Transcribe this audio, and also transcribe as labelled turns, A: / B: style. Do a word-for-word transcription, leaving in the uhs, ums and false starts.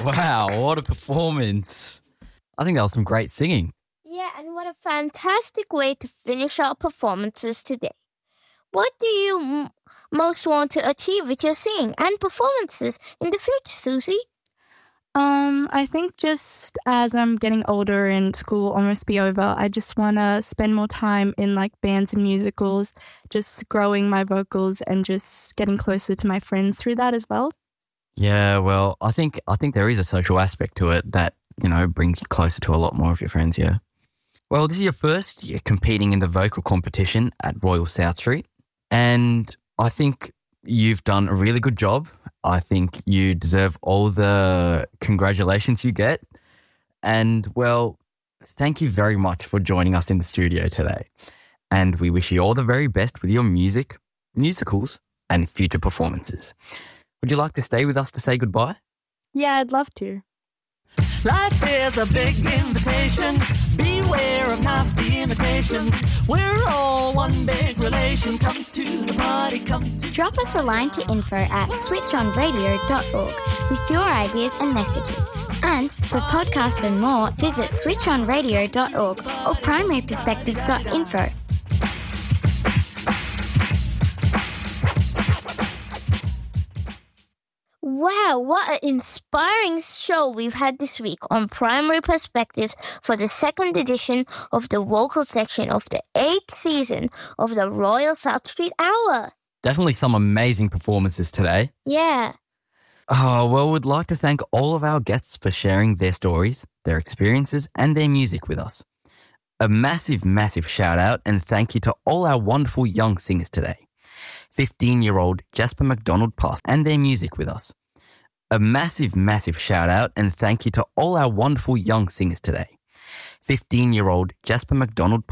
A: Wow, what a performance. I think that was some great singing.
B: Yeah, and what a fantastic way to finish our performances today. What do you m- most want to achieve with your singing and performances in the future, Susie?
C: Um, I think just as I'm getting older and school almost be over, I just want to spend more time in like bands and musicals, just growing my vocals and just getting closer to my friends through that as well.
A: Yeah, well, I think I think there is a social aspect to it that, you know, brings you closer to a lot more of your friends, yeah. Well, this is your first year competing in the vocal competition at Royal South Street, and I think you've done a really good job. I think you deserve all the congratulations you get. And, well, thank you very much for joining us in the studio today. And we wish you all the very best with your music, musicals, and future performances. Would you like to stay with us to say goodbye?
C: Yeah, I'd love to.
D: Life is a big invitation. Beware of nasty imitations. We're all one big relation. Come to the party, come to...
B: Drop us a line to info at switch on radio dot org with your ideas and messages. And for podcasts and more, visit switch on radio dot org or primary perspectives dot info. Wow, what an inspiring show we've had this week on Primary Perspectives for the second edition of the vocal section of the eighth season of the Royal South Street Hour.
A: Definitely some amazing performances today.
B: Yeah.
A: Oh, well, we'd like to thank all of our guests for sharing their stories, their experiences, and their music with us. A massive, massive shout out and thank you to all our wonderful young singers today. fifteen-year-old Jasper McDonald passed and their music with us. A massive, massive shout out and thank you to all our wonderful young singers today. fifteen-year-old Jasper McDonald